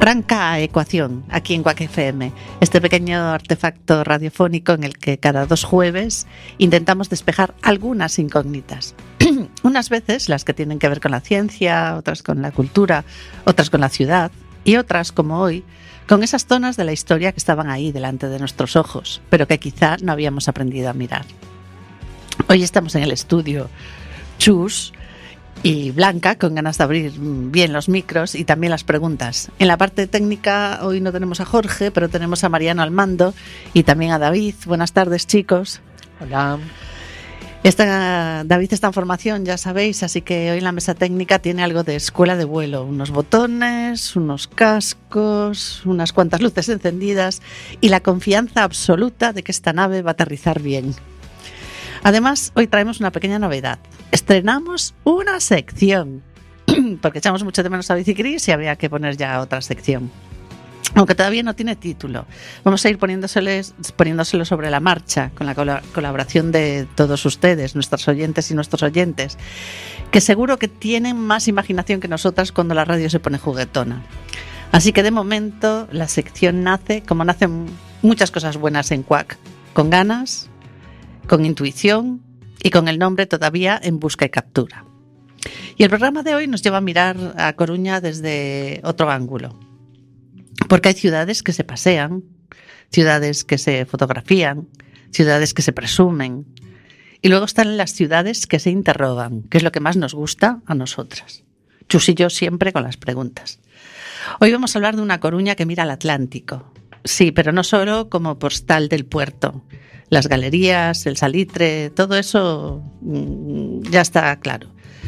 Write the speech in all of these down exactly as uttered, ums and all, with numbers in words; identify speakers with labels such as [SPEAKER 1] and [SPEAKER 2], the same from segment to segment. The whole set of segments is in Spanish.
[SPEAKER 1] Arranca Ecuación, aquí en Quack F M, este pequeño artefacto radiofónico en el que cada dos jueves intentamos despejar algunas incógnitas. Unas veces las que tienen que ver con la ciencia, otras con la cultura, otras con la ciudad y otras, como hoy, con esas zonas de la historia que estaban ahí delante de nuestros ojos, pero que quizá no habíamos aprendido a mirar. Hoy estamos en el estudio Chus y Blanca, con ganas de abrir bien los micros y también las preguntas. En la parte técnica hoy no tenemos a Jorge, pero tenemos a Mariano al mando y también a David. Buenas tardes, chicos.
[SPEAKER 2] Hola.
[SPEAKER 1] Esta, David está en formación, ya sabéis, así que hoy la mesa técnica tiene algo de escuela de vuelo. Unos botones, unos cascos, unas cuantas luces encendidas y la confianza absoluta de que esta nave va a aterrizar bien. Además, hoy traemos una pequeña novedad. Estrenamos una sección, porque echamos mucho de menos a Bicicris y había que poner ya otra sección. Aunque todavía no tiene título. Vamos a ir poniéndoseles, poniéndoselo sobre la marcha, con la colaboración de todos ustedes, nuestros oyentes y nuestros oyentes, que seguro que tienen más imaginación que nosotras cuando la radio se pone juguetona. Así que de momento la sección nace, como nacen muchas cosas buenas en Quack, con ganas, con intuición y con el nombre todavía en busca y captura. Y el programa de hoy nos lleva a mirar a Coruña desde otro ángulo. Porque hay ciudades que se pasean, ciudades que se fotografían, ciudades que se presumen. Y luego están las ciudades que se interrogan, que es lo que más nos gusta a nosotras. Chus y yo siempre con las preguntas. Hoy vamos a hablar de una Coruña que mira al Atlántico. Sí, pero no solo como postal del puerto. Las galerías, el salitre, todo eso ya está claro.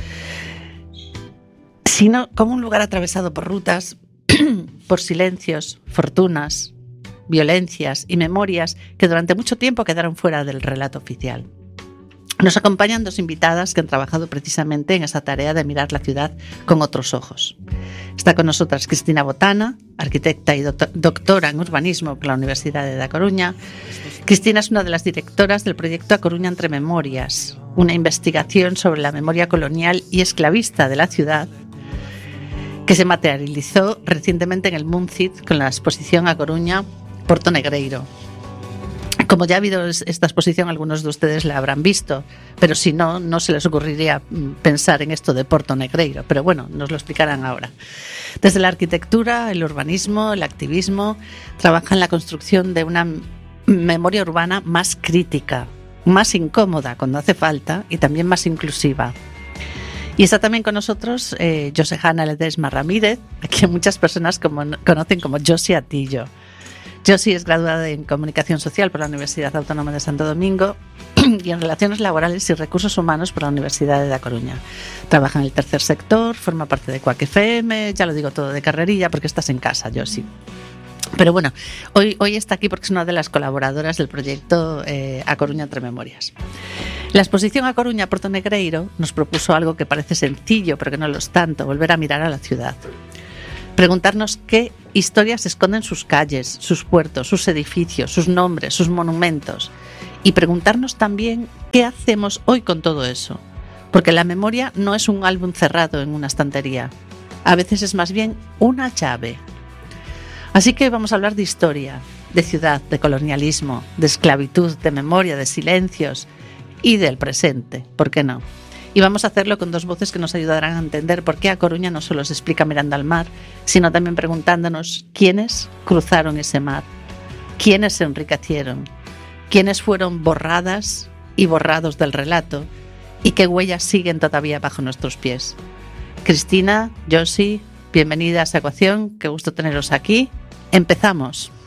[SPEAKER 1] Sino como un lugar atravesado por rutas, por silencios, fortunas, violencias y memorias que durante mucho tiempo quedaron fuera del relato oficial. Nos acompañan dos invitadas que han trabajado precisamente en esa tarea de mirar la ciudad con otros ojos. Está con nosotras Cristina Botana, arquitecta y doctora en urbanismo por la Universidad de Da Coruña. Cristina es una de las directoras del proyecto A Coruña entre Memorias, una investigación sobre la memoria colonial y esclavista de la ciudad que se materializó recientemente en el MUNCIT con la exposición A Coruña Porto Negreiro. Como ya ha habido esta exposición, algunos de ustedes la habrán visto, pero si no, no se les ocurriría pensar en esto de Porto Negreiro. Pero bueno, nos lo explicarán ahora. Desde la arquitectura, el urbanismo, el activismo, trabaja en la construcción de una memoria urbana más crítica, más incómoda cuando hace falta y también más inclusiva. Y está también con nosotros eh, Josejana Ledesma Ramírez, a quien muchas personas como, conocen como Josi Atillo. Josi es graduada en Comunicación Social por la Universidad Autónoma de Santo Domingo y en Relaciones Laborales y Recursos Humanos por la Universidad de Da Coruña. Trabaja en el tercer sector, forma parte de Quack F M, ya lo digo todo de carrerilla porque estás en casa, Josi. Pero bueno, hoy, hoy está aquí porque es una de las colaboradoras del proyecto eh, A Coruña entre Memorias. La exposición A Coruña Porto Negreiro nos propuso algo que parece sencillo, pero que no lo es tanto, volver a mirar a la ciudad. Preguntarnos qué historias esconden sus calles, sus puertos, sus edificios, sus nombres, sus monumentos. Y preguntarnos también qué hacemos hoy con todo eso. Porque la memoria no es un álbum cerrado en una estantería. A veces es más bien una llave. Así que vamos a hablar de historia, de ciudad, de colonialismo, de esclavitud, de memoria, de silencios y del presente, ¿por qué no? Y vamos a hacerlo con dos voces que nos ayudarán a entender por qué A Coruña no solo se explica mirando al mar, sino también preguntándonos quiénes cruzaron ese mar, quiénes se enriquecieron, quiénes fueron borradas y borrados del relato y qué huellas siguen todavía bajo nuestros pies. Cristina, Josi, bienvenidas a Ecuación, qué gusto teneros aquí. Empezamos.